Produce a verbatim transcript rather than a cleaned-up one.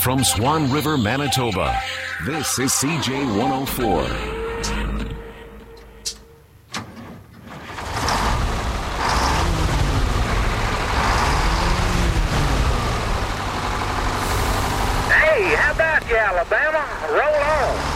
from Swan River, Manitoba, this is C J one oh four. Hey, how about you, Alabama? Roll on.